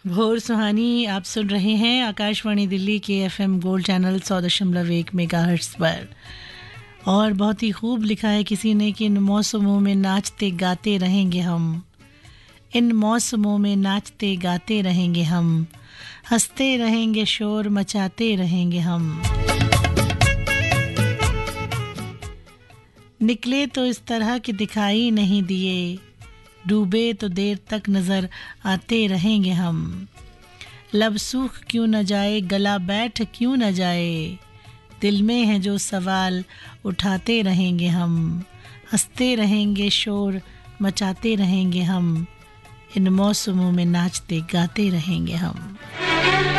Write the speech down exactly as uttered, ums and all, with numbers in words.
भोर सुहानी आप सुन रहे हैं आकाशवाणी दिल्ली के एफएम गोल्ड चैनल सौ दशमलव एक मेगाहर्ट्ज़ पर। और बहुत ही खूब लिखा है किसी ने कि इन मौसमों में नाचते गाते रहेंगे हम, इन मौसमों में नाचते गाते रहेंगे हम, हंसते रहेंगे शोर मचाते रहेंगे हम। निकले तो इस तरह के दिखाई नहीं दिए, डूबे तो देर तक नजर आते रहेंगे हम। लब सूख क्यों न जाए, गला बैठ क्यों न जाए, दिल में है जो सवाल उठाते रहेंगे हम। हंसते रहेंगे शोर मचाते रहेंगे हम, इन मौसमों में नाचते गाते रहेंगे हम।